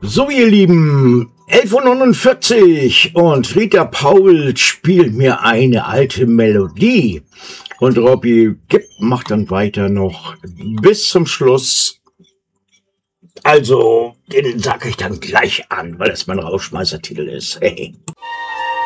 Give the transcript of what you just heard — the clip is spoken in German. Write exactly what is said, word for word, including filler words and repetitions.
So, ihr Lieben, elf Uhr neunundvierzig und Frieder Paul spielt mir eine alte Melodie. Und Robby Gibb macht dann weiter noch bis zum Schluss. Also, den sag ich dann gleich an, weil das mein Rausschmeißertitel ist. Hey.